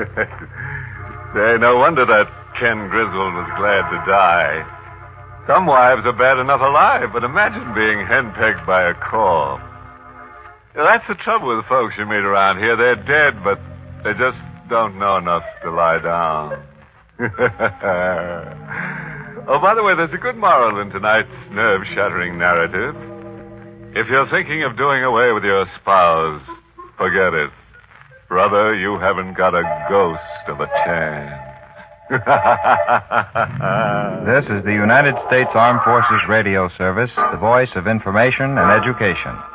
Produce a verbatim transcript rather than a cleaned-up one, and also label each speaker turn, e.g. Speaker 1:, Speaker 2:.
Speaker 1: Say, no wonder that Ken Griswold was glad to die. Some wives are bad enough alive, but imagine being henpecked by a corpse. Yeah, that's the trouble with the folks you meet around here. They're dead, but they just don't know enough to lie down. Oh, by the way, there's a good moral in tonight's nerve-shattering narrative. If you're thinking of doing away with your spouse, forget it. Brother, you haven't got a ghost of a chance.
Speaker 2: This is the United States Armed Forces Radio Service, the voice of information and education.